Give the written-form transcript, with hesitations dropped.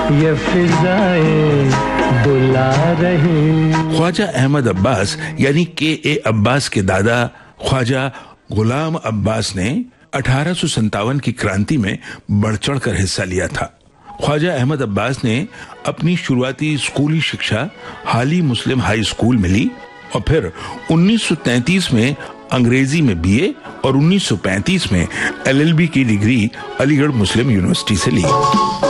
ये फिजाएं बुला रही। ख्वाजा अहमद अब्बास यानी के अब्बास के दादा ख्वाजा गुलाम अब्बास ने 1857 की क्रांति में बढ़ चढ़ कर हिस्सा लिया था। ख्वाजा अहमद अब्बास ने अपनी शुरुआती स्कूली शिक्षा हाली मुस्लिम हाई स्कूल में ली और फिर 1933 में अंग्रेजी में बीए और 1935 में एलएलबी की डिग्री अलीगढ़ मुस्लिम यूनिवर्सिटी से ली।